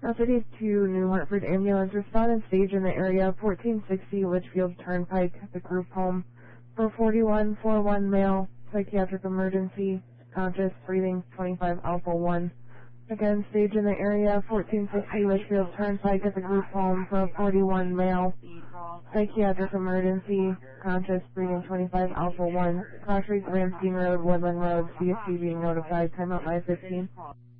Deputies to New Hartford Ambulance respond and stage in the area 1460 Litchfield Turnpike, the group home, for 4141 male, psychiatric emergency, conscious, breathing, 25 Alpha 1. Again, stage in the area 1460 Litchfield Turnpike at the group home for 41 male, psychiatric emergency, conscious, breathing, 25 Alpha 1. Cross Street, Ramstein Road, Woodland Road, CSC being notified, timeout 9:15.